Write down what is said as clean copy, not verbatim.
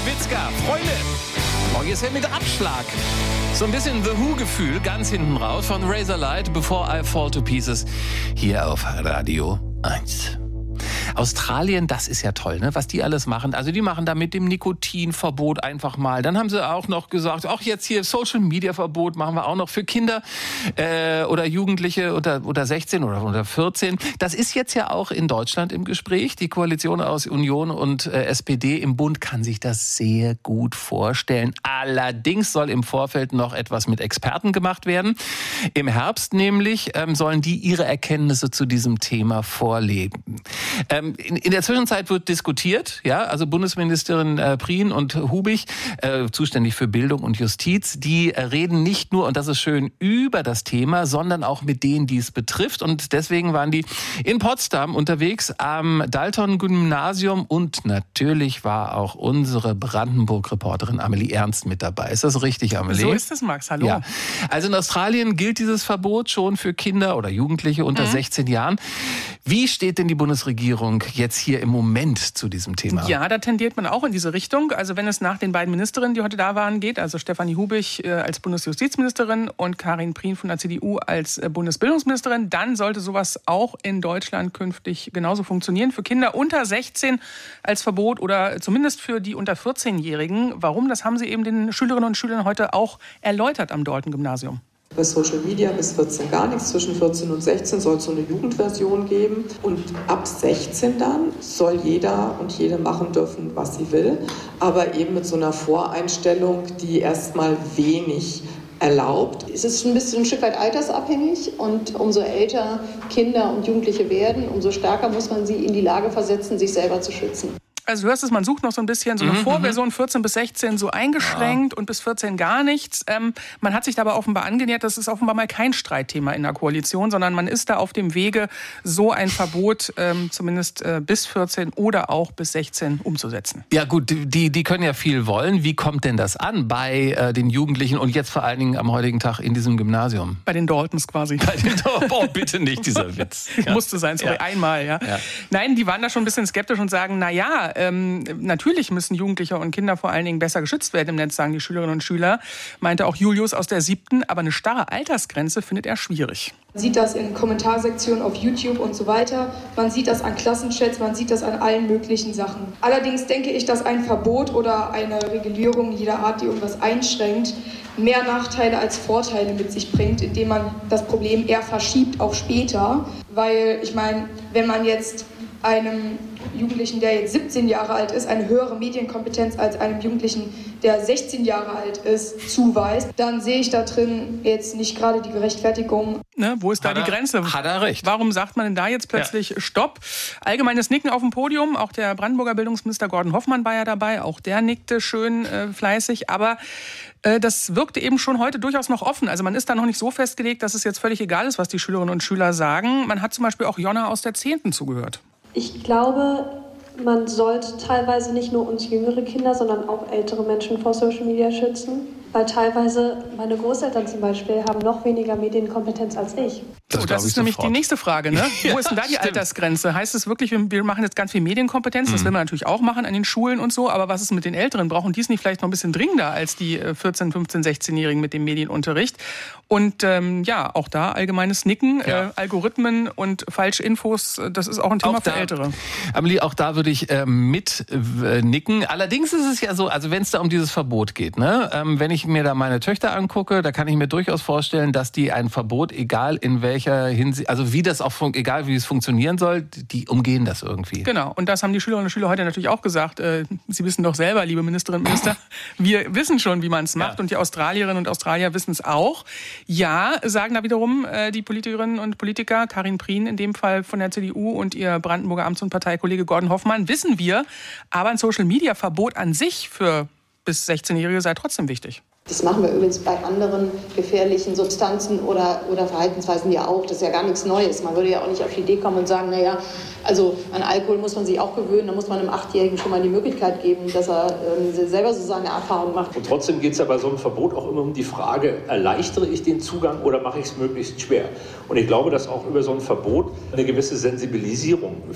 Witzka, Freunde. Oh, jetzt ja mit Abschlag. So ein bisschen The Who-Gefühl ganz hinten raus von Razorlight, Before I Fall to Pieces, hier auf Radio 1. Australien, das ist ja toll, ne? Was die alles machen. Also die machen da mit dem Nikotinverbot einfach mal. Dann haben sie auch noch gesagt, auch jetzt hier Social-Media-Verbot machen wir auch noch für Kinder oder Jugendliche unter 16 oder unter 14. Das ist jetzt ja auch in Deutschland im Gespräch. Die Koalition aus Union und SPD im Bund kann sich das sehr gut vorstellen. Allerdings soll im Vorfeld noch etwas mit Experten gemacht werden. Im Herbst nämlich sollen die ihre Erkenntnisse zu diesem Thema vorlegen. In der Zwischenzeit wird diskutiert, ja, also Bundesministerin Prien und Hubig, zuständig für Bildung und Justiz, die reden nicht nur, und das ist schön, über das Thema, sondern auch mit denen, die es betrifft. Und deswegen waren die in Potsdam unterwegs am Dalton-Gymnasium und natürlich war auch unsere Brandenburg-Reporterin Amelie Ernst mit dabei. Ist das richtig, Amelie? So ist es, Max. Hallo. Ja. Also in Australien gilt dieses Verbot schon für Kinder oder Jugendliche unter 16 Jahren. Wie steht denn die Bundesregierung jetzt hier im Moment zu diesem Thema? Ja, da tendiert man auch in diese Richtung. Also wenn es nach den beiden Ministerinnen, die heute da waren, geht, also Stefanie Hubig als Bundesjustizministerin und Karin Prien von der CDU als Bundesbildungsministerin, dann sollte sowas auch in Deutschland künftig genauso funktionieren. Für Kinder unter 16 als Verbot oder zumindest für die unter 14-Jährigen. Warum? Das haben sie eben den Schülerinnen und Schülern heute auch erläutert am Dalton-Gymnasium. Bei Social Media bis 14 gar nichts. Zwischen 14 und 16 soll es so eine Jugendversion geben. Und ab 16 dann soll jeder und jede machen dürfen, was sie will. Aber eben mit so einer Voreinstellung, die erstmal wenig erlaubt. Es ist ein Stück weit altersabhängig und umso älter Kinder und Jugendliche werden, umso stärker muss man sie in die Lage versetzen, sich selber zu schützen. Also du hörst es, man sucht noch so ein bisschen so eine Vorversion 14 bis 16 so eingeschränkt und bis 14 gar nichts. Man hat sich dabei offenbar angenähert, das ist offenbar mal kein Streitthema in der Koalition, sondern man ist da auf dem Wege, so ein Verbot zumindest bis 14 oder auch bis 16 umzusetzen. Ja gut, die können ja viel wollen. Wie kommt denn das an bei den Jugendlichen und jetzt vor allen Dingen am heutigen Tag in diesem Gymnasium? Bei den Daltons quasi. Oh, bitte nicht, dieser Witz. Ja. Musste sein, sorry, einmal. Ja. Nein, die waren da schon ein bisschen skeptisch und sagen, natürlich müssen Jugendliche und Kinder vor allen Dingen besser geschützt werden im Netz, sagen die Schülerinnen und Schüler, meinte auch Julius aus der 7., aber eine starre Altersgrenze findet er schwierig. Man sieht das in Kommentarsektionen auf YouTube und so weiter, man sieht das an Klassenchats, man sieht das an allen möglichen Sachen. Allerdings denke ich, dass ein Verbot oder eine Regulierung jeder Art, die irgendwas einschränkt, mehr Nachteile als Vorteile mit sich bringt, indem man das Problem eher verschiebt auf später. Weil, ich meine, wenn man jetzt einem Jugendlichen, der jetzt 17 Jahre alt ist, eine höhere Medienkompetenz als einem Jugendlichen, der 16 Jahre alt ist, zuweist, dann sehe ich da drin jetzt nicht gerade die Gerechtfertigung. Ne, wo ist da die Grenze? Hat er recht. Warum sagt man denn da jetzt plötzlich Stopp? Allgemeines Nicken auf dem Podium. Auch der Brandenburger Bildungsminister Gordon Hoffmann war ja dabei. Auch der nickte schön fleißig. Aber das wirkte eben schon heute durchaus noch offen. Also man ist da noch nicht so festgelegt, dass es jetzt völlig egal ist, was die Schülerinnen und Schüler sagen. Man hat zum Beispiel auch Jonna aus der 10. zugehört. Ich glaube, man sollte teilweise nicht nur uns jüngere Kinder, sondern auch ältere Menschen vor Social Media schützen. Weil teilweise, meine Großeltern zum Beispiel, haben noch weniger Medienkompetenz als ich. Das ist nämlich die nächste Frage, ne? Wo ist denn da die Altersgrenze? Heißt es wirklich, wir machen jetzt ganz viel Medienkompetenz? Das will man natürlich auch machen an den Schulen und so. Aber was ist mit den Älteren? Brauchen die es nicht vielleicht noch ein bisschen dringender als die 14-, 15-, 16-Jährigen mit dem Medienunterricht? Und auch da allgemeines Nicken, Algorithmen und Falschinfos, das ist auch ein Thema für Ältere. Amelie, auch da würde ich mit nicken. Allerdings ist es ja so, also wenn es da um dieses Verbot geht, ne? Wenn ich mir da meine Töchter angucke, da kann ich mir durchaus vorstellen, dass die ein Verbot, egal in welcher Hinsicht, also wie das auch, egal wie es funktionieren soll, die umgehen das irgendwie. Genau, und das haben die Schülerinnen und Schüler heute natürlich auch gesagt. Sie wissen doch selber, liebe Ministerinnen und Minister, wir wissen schon, wie man es macht und die Australierinnen und Australier wissen es auch. Ja, sagen da wiederum die Politikerinnen und Politiker, Karin Prien in dem Fall von der CDU und ihr Brandenburger Amts- und Parteikollege Gordon Hoffmann, wissen wir, aber ein Social-Media-Verbot an sich für bis 16-Jährige sei trotzdem wichtig. Das machen wir übrigens bei anderen gefährlichen Substanzen oder Verhaltensweisen ja auch. Das ist ja gar nichts Neues. Man würde ja auch nicht auf die Idee kommen und sagen, also an Alkohol muss man sich auch gewöhnen. Da muss man einem 8-Jährigen schon mal die Möglichkeit geben, dass er selber so seine Erfahrung macht. Und trotzdem geht es ja bei so einem Verbot auch immer um die Frage, erleichtere ich den Zugang oder mache ich es möglichst schwer? Und ich glaube, dass auch über so ein Verbot eine gewisse Sensibilisierung